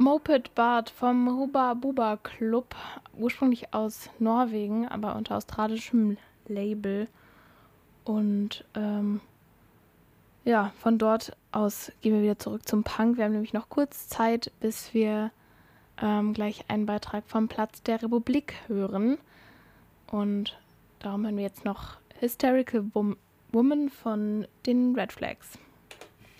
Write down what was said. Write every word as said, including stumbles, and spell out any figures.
Moped Bart vom Hubba Bubba Club, ursprünglich aus Norwegen, aber unter australischem Label. Und ähm, ja, von dort aus gehen wir wieder zurück zum Punk. Wir haben nämlich noch kurz Zeit, bis wir ähm, gleich einen Beitrag vom Platz der Republik hören. Und darum hören wir jetzt noch Hysterical Wom- Woman von den Red Flags.